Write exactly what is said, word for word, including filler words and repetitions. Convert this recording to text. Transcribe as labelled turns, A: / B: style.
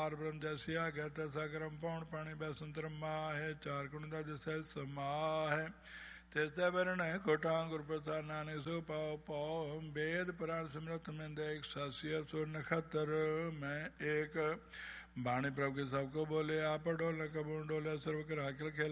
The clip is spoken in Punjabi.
A: ਪਾਰ ਬ੍ਰਹਮ ਜੈਸਿਆ ਗਿਆ ਤੈਸਾ ਕਰਮ ਪਾਉਣ ਪਾਣੀ ਬੈਸੰਤਰ ਮਾਹੇ ਚਾਰ ਗੁਣ ਦਾ ਜਸੈ ਸਮਾਹੈ ਤਿਸ ਤੇ ਵਰਣ ਕੋਟਾਂ ਗੁਰ ਪ੍ਰਸਾਦ ਨਾਨਕ ਸੋ ਪਾਉ ਪਾਉ ਵੇਦ ਪੁਰਾਣ ਸਿਮਰਤ ਮਿੰਦੇ ਇੱਕ ਸਾਸੀਆ ਸੁਰ ਨਖਤਰ ਮੈਂ ਏਕ ਬਾਣੀ ਪ੍ਰਭ ਕੇ ਸਭ ਕੋ ਬੋਲੇ आप डोल कबून डोले सर्व कर खेल